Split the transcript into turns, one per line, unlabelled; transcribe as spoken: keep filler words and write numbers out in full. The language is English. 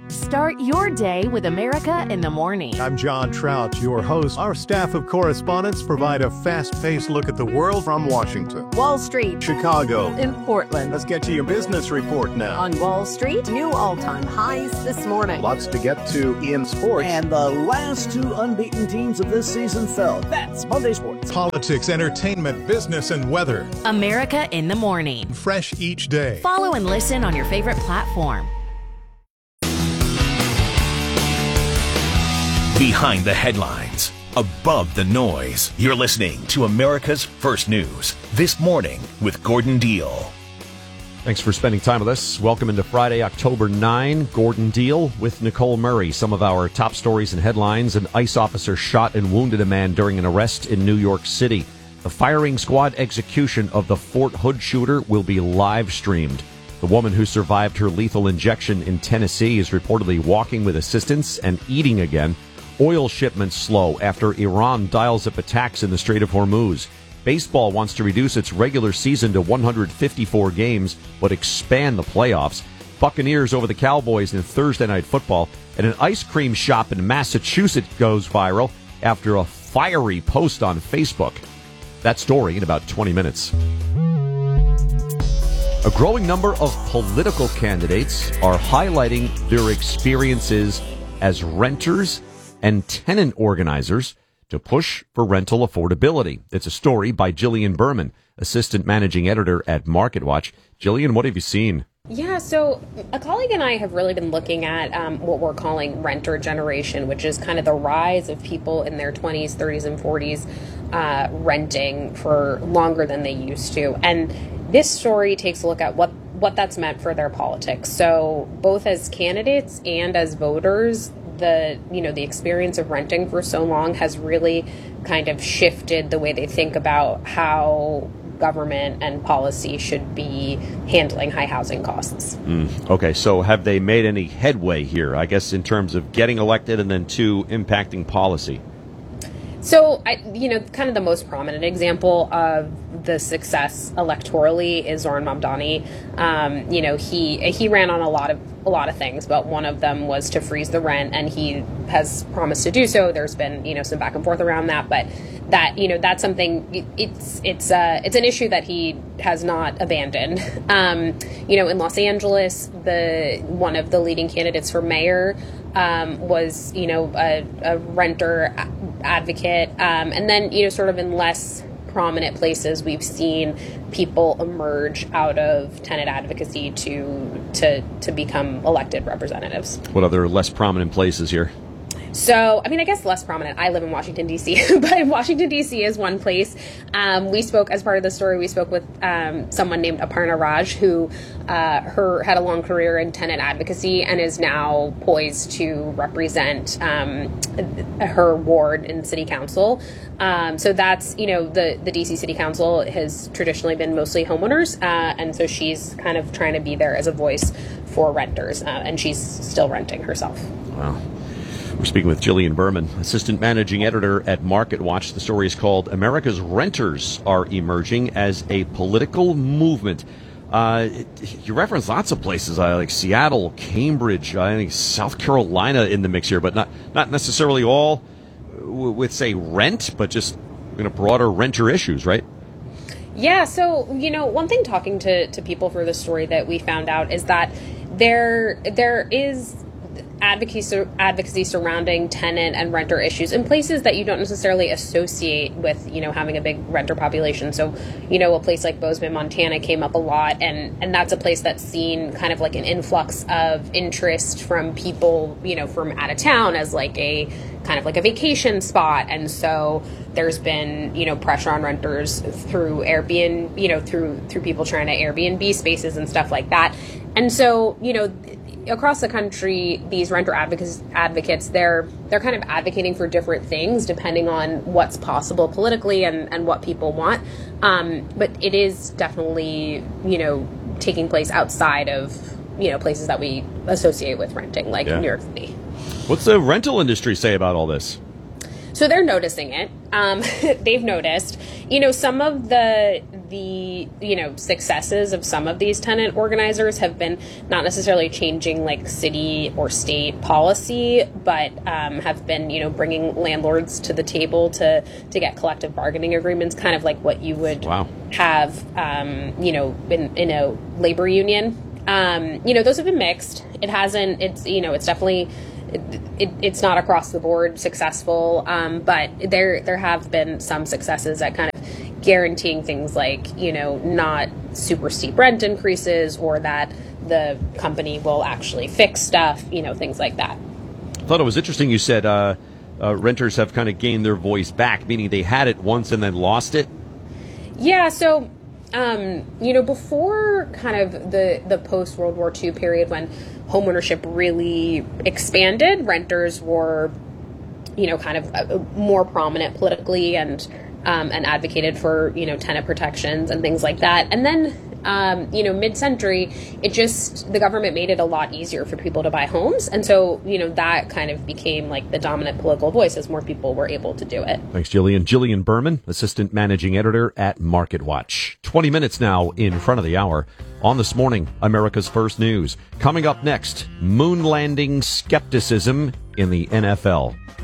Start your day with America in the Morning.
I'm John Trout, your host. Our staff of correspondents provide a fast-paced look at the world from Washington,
Wall Street,
Chicago,
in Portland.
Let's get to your business report now.
On Wall Street, new all-time highs this morning.
Lots to get to in sports.
And the last two unbeaten teams of this season fell. That's Monday Sports.
Politics, entertainment, business, and weather.
America in the Morning.
Fresh each day.
Follow and listen on your favorite platform.
Behind the headlines, above the noise, you're listening to America's First News This Morning with Gordon Deal.
Thanks for spending time with us. Welcome into Friday, October ninth. Gordon Deal with Nicole Murray. Some of our top stories and headlines. An ICE officer shot and wounded a man during an arrest in New York City. The firing squad execution of the Fort Hood shooter will be live streamed. The woman who survived her lethal injection in Tennessee is reportedly walking with assistance and eating again. Oil shipments slow after Iran dials up attacks in the Strait of Hormuz. Baseball wants to reduce its regular season to one hundred fifty-four games, but expand the playoffs. Buccaneers over the Cowboys in Thursday Night Football. And an ice cream shop in Massachusetts goes viral after a fiery post on Facebook. That story in about twenty minutes. A growing number of political candidates are highlighting their experiences as renters and tenant organizers to push for rental affordability. It's a story by Jillian Berman, assistant managing editor at MarketWatch. Jillian, what have you seen?
Yeah, so a colleague and I have really been looking at um, what we're calling renter generation, which is kind of the rise of people in their twenties, thirties, and forties uh, renting for longer than they used to. And this story takes a look at what, what that's meant for their politics. So both as candidates and as voters, the you know the experience of renting for so long has really kind of shifted the way they think about how government and policy should be handling high housing costs.
Mm, okay, so have they made any headway here, I guess, in terms of getting elected and then, two, impacting policy?
So, I, you know, kind of the most prominent example of the success electorally is Zoran Mamdani. Um, you know, he he ran on a lot of a lot of things, but one of them was to freeze the rent, and he has promised to do so. There's been, you know, some back and forth around that, but that, you know, that's something. It's it's uh, it's an issue that he has not abandoned. Um, you know, in Los Angeles, the one of the leading candidates for mayor um, was, you know, a, a renter advocate, um, and then, you know, sort of in less prominent places, we've seen people emerge out of tenant advocacy to to to become elected representatives.
What other less prominent places here?
So, I mean, I guess less prominent. I live in Washington, D C, but Washington, D C is one place. Um, we spoke, as part of the story, we spoke with um, someone named Aparna Raj, who uh, her had a long career in tenant advocacy and is now poised to represent um, her ward in city council. Um, so that's, you know, the, the D C City Council has traditionally been mostly homeowners, uh, and so she's kind of trying to be there as a voice for renters, uh, and she's still renting herself.
Wow. We're speaking with Jillian Berman, assistant managing editor at MarketWatch. The story is called America's Renters Are Emerging as a Political Movement. Uh, it, you reference lots of places, uh, like Seattle, Cambridge, I think South Carolina in the mix here, but not, not necessarily all w- with, say, rent, but just you know, broader renter issues, right?
Yeah, so, you know, one thing talking to, to people for the story that we found out is that there there is advocacy advocacy surrounding tenant and renter issues in places that you don't necessarily associate with, you know, having a big renter population. So, you know, a place like Bozeman, Montana came up a lot, and, and that's a place that's seen kind of like an influx of interest from people, you know, from out of town as like a kind of like a vacation spot. And so there's been, you know, pressure on renters through Airbnb, you know, through through people trying to Airbnb spaces and stuff like that. And so, you know, across the country, these renter advocates, advocates, they're they're kind of advocating for different things depending on what's possible politically and, and what people want. Um, but it is definitely, you know, taking place outside of, you know, places that we associate with renting, like yeah. New York City.
What's the rental industry say about all this?
So they're noticing it. Um, they've noticed, you know, some of the, the, you know, successes of some of these tenant organizers have been not necessarily changing like city or state policy, but um, have been, you know, bringing landlords to the table to, to get collective bargaining agreements, kind of like what you would
wow.
have, um, you know, in, in a labor union. Um, you know, those have been mixed. It hasn't, it's, you know, it's definitely, It, it, it's not across the board successful, um, but there there have been some successes at kind of guaranteeing things like, you know, not super steep rent increases, or that the company will actually fix stuff, you know, things like that.
I thought it was interesting you said uh, uh, renters have kind of gained their voice back, meaning they had it once and then lost it.
Yeah, so... Um, you know, before kind of the, the post-World War Two period when homeownership really expanded, renters were, you know, kind of uh, more prominent politically and um, and advocated for, you know, tenant protections and things like that. And then, um, you know, mid-century, it just, the government made it a lot easier for people to buy homes. And so, you know, that kind of became like the dominant political voice as more people were able to do it.
Thanks, Jillian. Jillian Berman, Assistant Managing Editor at Market Watch. twenty minutes now in front of the hour. On This Morning, America's First News. Coming up next, moon landing skepticism in the N F L.